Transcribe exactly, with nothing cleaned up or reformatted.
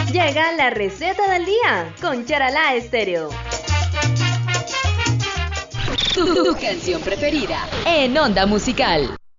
Llega la receta del día con Charalá Estéreo. Tu, tu canción preferida en Onda Musical.